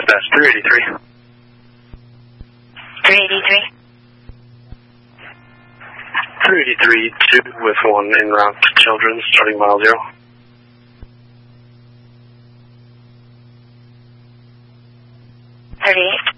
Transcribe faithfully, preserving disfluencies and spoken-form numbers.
That's three eighty-three. three eighty-three. three eighty-three, two with one en route to Children, starting mile zero. thirty-eight.